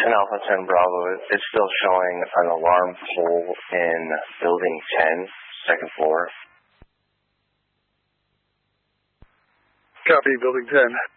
Houston Alpha 10 Bravo, it's still showing an alarm pole in Building 10, second floor. Copy, Building 10.